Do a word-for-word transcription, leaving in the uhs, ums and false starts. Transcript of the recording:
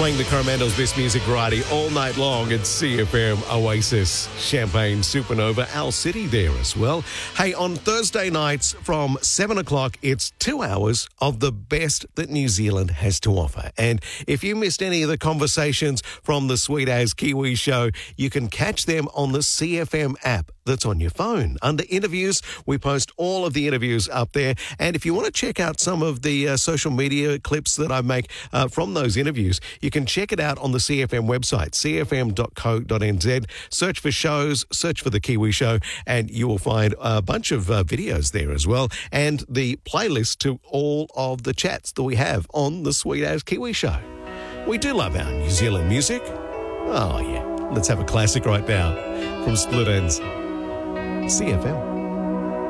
Playing the Coromandel's best music variety all night long at C F M Oasis, Champagne Supernova, Owl City there as well. Hey, on Thursday nights from seven o'clock, it's two hours of the best that New Zealand has to offer. And if you missed any of the conversations from the Sweet As Kiwi show, you can catch them on the C F M app that's on your phone. Under interviews, we post all of the interviews up there. And if you want to check out some of the uh, social media clips that I make uh, from those interviews, you can check it out on the C F M website, c f m dot co dot n z. Search for shows, search for The Kiwi Show, and you will find a bunch of uh, videos there as well, and the playlist to all of the chats that we have on the Sweet As Kiwi Show. We do love our New Zealand music. Oh, yeah. Let's have a classic right now from Split Ends. C F M.